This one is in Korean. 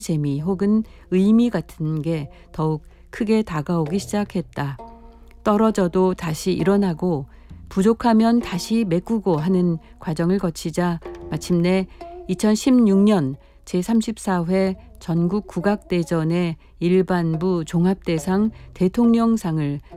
재미 혹은 의미 같은 게 더욱 크게 다가오기 시작했다. 떨어져도 다시 일어나고 부족하면 다시 메꾸고 하는 과정을 거치자 마침내 2016년 제34회 전국 국악대전의 일반부 종합대상 대통령상을